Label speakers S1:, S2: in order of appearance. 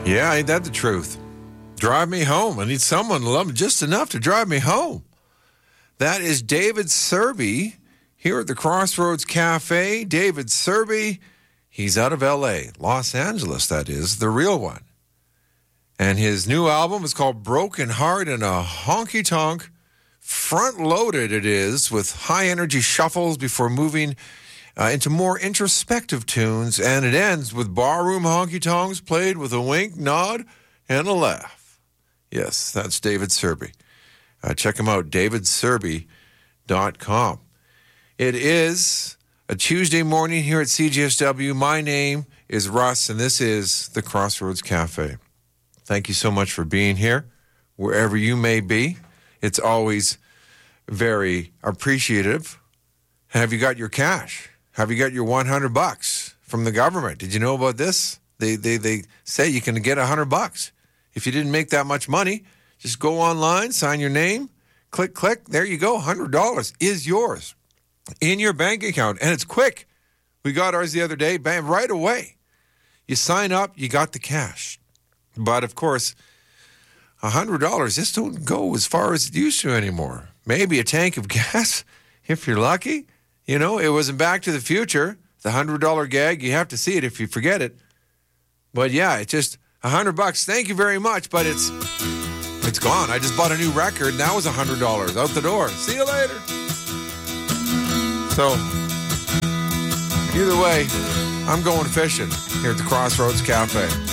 S1: Yeah, ain't that the truth? Drive me home. I need someone to love me just enough to drive me home. That is David Serby here at the Crossroads Cafe. David Serby, he's out of L.A., Los Angeles, that is, the real one. And his new album is called Broken Heart and a honky-tonk. Front-loaded it is with high-energy shuffles before moving into more introspective tunes. And it ends with barroom honky-tonks played with a wink, nod, and a laugh. Yes, that's David Serby. Check him out, davidserby.com. It is a Tuesday morning here at CJSW. My name is Russ, and this is the Crossroads Cafe. Thank you so much for being here, wherever you may be. It's always very appreciative. Have you got your cash? Have you got your $100 from the government? Did you know about this? They say you can get $100. If you didn't make that much money, just go online, sign your name, click, there you go. $100 is yours in your bank account, and it's quick. We got ours the other day, bam, right away. You sign up, you got the cash. But, of course, $100 just don't go as far as it used to anymore. Maybe a tank of gas, if you're lucky. You know, it wasn't Back to the Future, the $100 gag. You have to see it if you forget it. But, yeah, it's just $100. Thank you very much, but it's gone. I just bought a new record, and that was $100 out the door. See you later. So, either way, I'm going fishing here at the Crossroads Cafe.